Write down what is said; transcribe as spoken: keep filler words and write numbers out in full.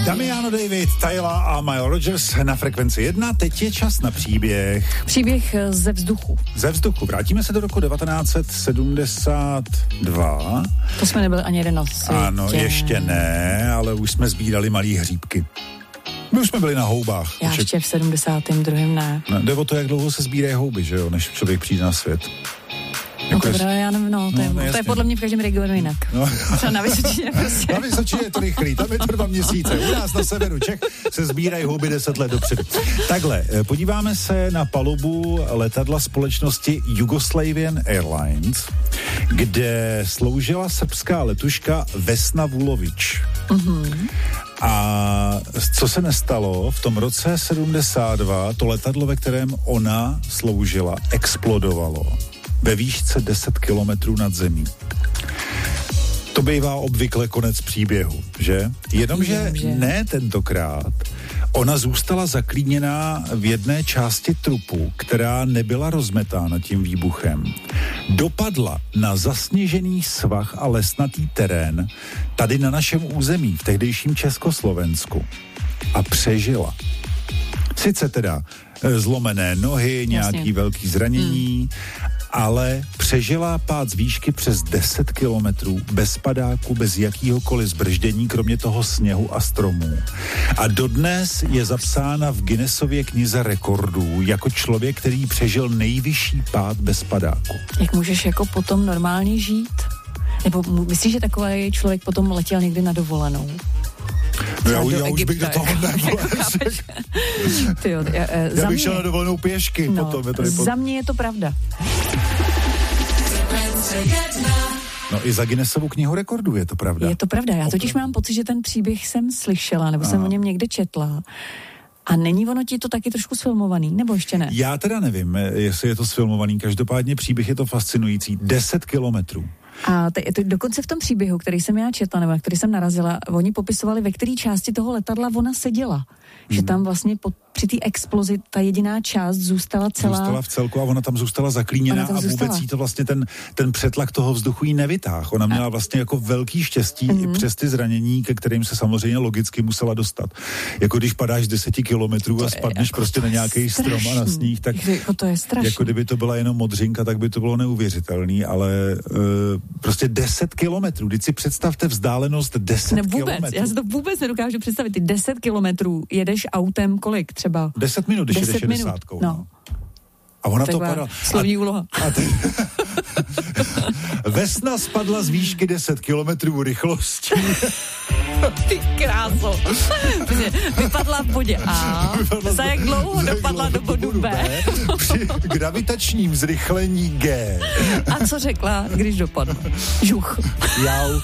Damiano David, Tyla a Mile Rogers na frekvenci jedna. Teď je čas na příběh. Příběh ze vzduchu. Ze vzduchu. Vrátíme se do roku devatenáct set sedmdesát dva. To jsme nebyli ani jeden na světě. Ano, ještě ne, ale už jsme sbírali malý hříbky. My už jsme byli na houbách. Já ještě v sedmdesátém druhém ne. ne. Jde o to, jak dlouho se sbírají houby, že jo, než člověk přijde na svět. No to teda já nevím, no, to, no, je, to je podle mě v každém regionu jinak. No. Třeba na Vysočině prostě. Na Vysočině je to rychlý, tam je to dva měsíce. U nás na severu Čech se sbírají houby deset let dopředu. Takhle, podíváme se na palubu letadla společnosti Yugoslavian Airlines, kde sloužila srbská letuška Vesna Vulovič. Mm-hmm. A co se nestalo? V tom roce sedmdesát dva to letadlo, ve kterém ona sloužila, explodovalo ve výšce deset kilometrů nad zemí. To bývá obvykle konec příběhu, že? Jenomže ne tentokrát. Ona zůstala zaklíněná v jedné části trupu, která nebyla rozmetána tím výbuchem. Dopadla na zasněžený svah a lesnatý terén tady na našem území, v tehdejším Československu. A přežila. Sice teda zlomené nohy, nějaký Jasně. velký zranění, hmm. ale přežila pád z výšky přes deset kilometrů bez padáku, bez jakýhokoliv zbrždění, kromě toho sněhu a stromů. A dodnes je zapsána v Guinnessově knize rekordů jako člověk, který přežil nejvyšší pád bez padáku. Jak můžeš jako potom normálně žít? Nebo myslíš, že takový člověk potom letěl někdy na dovolenou? No já, já už bych do toho nebyl. já, já, já bych šel na dovolenou pěšky. No, potom je tady pod... Za mě je to pravda. No i za Guinnessovu knihu rekordů je to pravda. Je to pravda. Já totiž mám pocit, že ten příběh jsem slyšela, nebo Aha. jsem o něm někde četla. A není ono ti to taky trošku sfilmovaný, nebo ještě ne? Já teda nevím, jestli je to sfilmovaný. Každopádně příběh je to fascinující. Deset kilometrů. A te, te, dokonce v tom příběhu, který jsem já četla, nebo který jsem narazila, oni popisovali, ve které části toho letadla ona seděla. Hmm. Že tam vlastně po, při té explozi ta jediná část zůstala celá. Zůstala v celku a ona tam zůstala zaklíněná tam a vůbec zůstala. jí to vlastně ten, ten přetlak toho vzduchu jí nevytáhl. Ona měla vlastně jako velký štěstí hmm. i přes ty zranění, ke kterým se samozřejmě logicky musela dostat. Jako když padáš z deseti kilometrů a spadneš jako prostě na nějaký strom a na sníh, tak jako to je strašný. Jako kdyby to byla jenom modřinka, tak by to bylo neuvěřitelný, ale uh, prostě deset kilometrů. Vždyť si představte vzdálenost deset ne, vůbec, kilometrů. Já si to vůbec nedokážu představit. Ty deset kilometrů jedeš autem kolik třeba? deset minut, když jedeš šedesátkou. No. no. A ona to padla. Slovní úloha. A ty... Vesna spadla z výšky deset kilometrů rychlostí. Ty kráso. Vypadla v bodě A. Vypadla za jak dlouho dopadla do bodu B? B při gravitačním zrychlení G. A co řekla, když dopadla? Žuch. Jau.